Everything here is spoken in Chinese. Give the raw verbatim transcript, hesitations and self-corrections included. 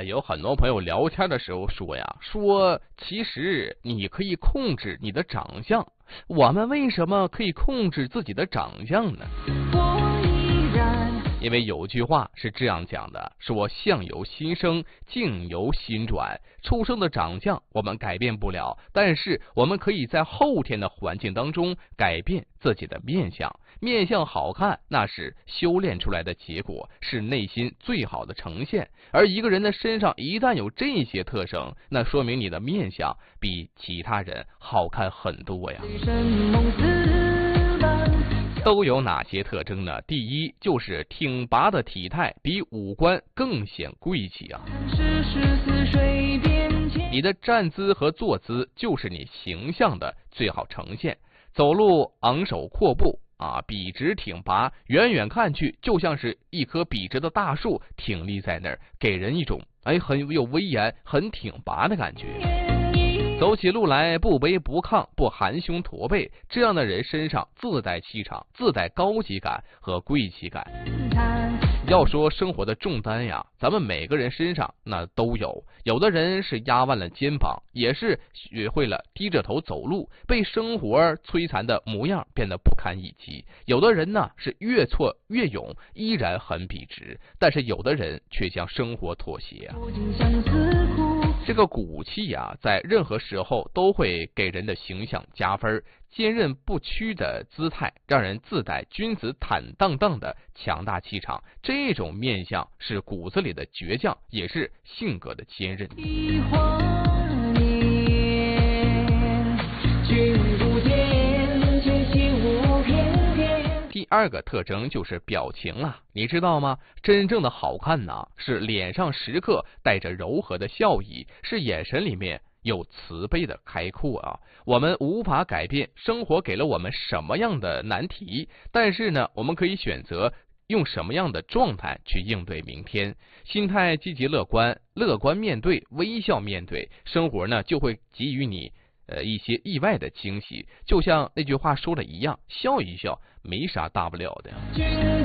有很多朋友聊天的时候说呀，说其实你可以控制你的长相，我们为什么可以控制自己的长相呢？因为有句话是这样讲的，说相由心生，境由心转。出生的长相我们改变不了，但是我们可以在后天的环境当中改变自己的面相。面相好看，那是修炼出来的结果，是内心最好的呈现。而一个人的身上一旦有这些特征，那说明你的面相比其他人好看很多呀。都有哪些特征呢？第一，就是挺拔的体态比五官更显贵气啊。你的站姿和坐姿就是你形象的最好呈现。走路昂首阔步啊，笔直挺拔，远远看去就像是一棵笔直的大树挺立在那儿，给人一种哎很有威严、很挺拔的感觉。走起路来不卑不亢，不含胸驼背，这样的人身上自带气场，自带高级感和贵气感。要说生活的重担呀，咱们每个人身上那都有。有的人是压弯了肩膀，也是学会了低着头走路，被生活摧残的模样变得不堪一击。有的人呢是越挫越勇，依然很笔直，但是有的人却向生活妥协啊。这个骨气啊，在任何时候都会给人的形象加分。坚韧不屈的姿态，让人自带君子坦荡荡的强大气场。这种面相是骨子里的倔强，也是性格的坚韧。第二个特征就是表情啊，你知道吗？真正的好看呐，是脸上时刻带着柔和的笑意，是眼神里面有慈悲的开阔啊。我们无法改变生活给了我们什么样的难题，但是呢，我们可以选择用什么样的状态去应对明天。心态积极乐观，乐观面对，微笑面对，生活呢就会给予你呃一些意外的惊喜。就像那句话说的一样，笑一笑没啥大不了的。